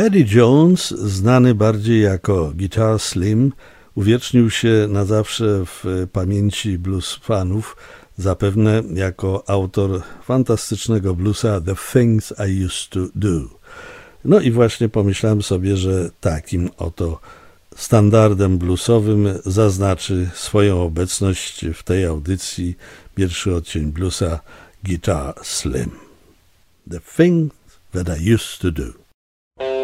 Eddie Jones, znany bardziej jako Guitar Slim, uwiecznił się na zawsze w pamięci blues fanów, zapewne jako autor fantastycznego bluesa The Things I Used to Do. No i właśnie pomyślałem sobie, że takim oto standardem bluesowym zaznaczy swoją obecność w tej audycji pierwszy odcień bluesa Guitar Slim. The Things That I Used to Do.